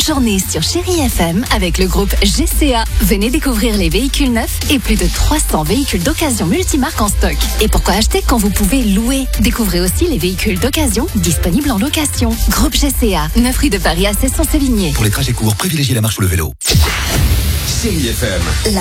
journée sur Chérie FM avec le groupe GCA. Venez découvrir les véhicules neufs et plus de 300 véhicules d'occasion multimarques en stock. Et pourquoi acheter quand vous pouvez louer? Découvrez aussi les véhicules d'occasion disponibles en location. Groupe GCA, 9 rue de Paris à Cesson-Sévigné. Pour les trajets courts, privilégiez la marche ou le vélo. Chérie FM. La